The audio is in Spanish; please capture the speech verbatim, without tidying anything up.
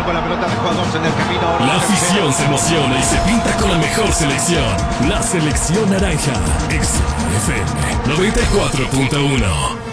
con la pelota, dejó a dos en el camino. La afición se emociona y se pinta con la mejor selección. La selección naranja. X F M noventa y cuatro punto uno.